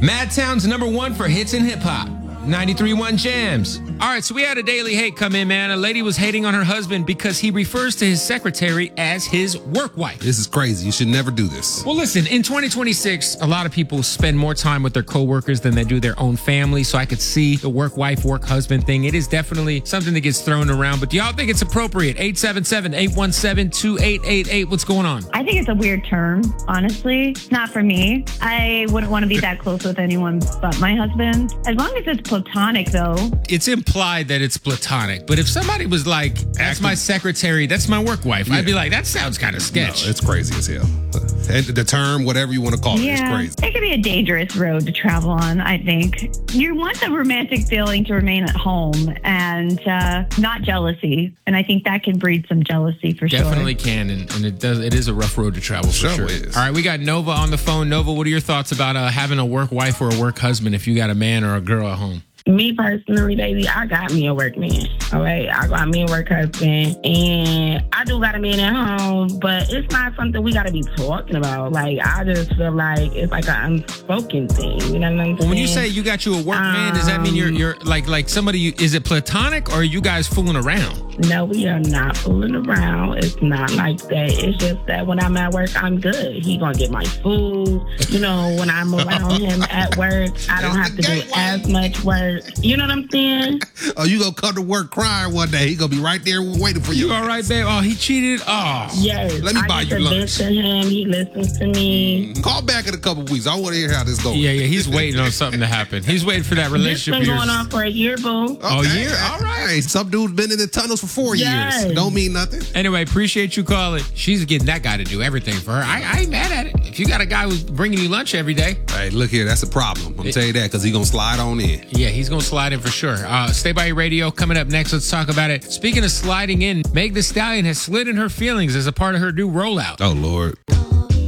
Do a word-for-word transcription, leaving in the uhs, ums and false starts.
Madtown's number one for hits and hip hop. ninety-three point one Jams. All right, so we had a daily hate come in, man. A lady was hating on her husband because he refers to his secretary as his work wife. This is crazy. You should never do this. Well, listen, in twenty twenty-six, a lot of people spend more time with their coworkers than they do their own family. So I could see the work wife, work husband thing. It is definitely something that gets thrown around. But do y'all think it's appropriate? eight seven seven, eight one seven, two eight eight eight. What's going on? I think it's a weird term, honestly. It's not for me. I wouldn't want to be that close with anyone but my husband. As long as it's platonic, though. It's implied that it's platonic. But if somebody was like, that's my secretary, that's my work wife, yeah. I'd be like, that sounds kind of sketch. No, it's crazy as hell. And the term, whatever you want to call it, yeah, it's crazy. It could be a dangerous road to travel on, I think. You want the romantic feeling to remain at home and uh, not jealousy. And I think that can breed some jealousy for Definitely sure. Definitely can. And, and it does. It is a rough road to travel for sure. sure. Is. All right, we got Nova on the phone. Nova, what are your thoughts about uh, having a work wife or a work husband if you got a man or a girl at home? Me personally, baby, I got me a work man. All right, I got me a work husband, and I do got a man at home, but it's not something we got to be talking about. Like, I just feel like it's like an unspoken thing. You know what I'm saying? Well, when you say you got you a work um, man, does that mean you're you're like like somebody? You, is it platonic or are you guys fooling around? No, we are not fooling around. It's not like that. It's just that when I'm at work, I'm good. He gonna get my food. You know, when I'm around him at work, I don't have to do as much work. You know what I'm saying? Oh, you gonna come to work crying one day. He gonna be right there waiting for you. You all right, babe? Oh, he cheated? Oh. Yes. Let me I buy you lunch. I listen to him. He listens to me. Mm-hmm. Call back in a couple weeks. I want to hear how this goes. Yeah, yeah. He's waiting on something to happen. He's waiting for that relationship. It's been going on for a year, boo. Okay. Oh, a year? All right. Some dude's been in the tunnels for four yes. years. Don't mean nothing. Anyway, appreciate you calling. She's getting that guy to do everything for her. I, I ain't mad at it. If you got a guy who's bringing you lunch every day. Hey, look here. That's a problem. I'm going to tell you that because he's going to slide on in. Yeah, he's going to slide in for sure. Uh, stay by your radio. Coming up next, let's talk about it. Speaking of sliding in, Meg Thee Stallion has slid in her feelings as a part of her new rollout. Oh, Lord.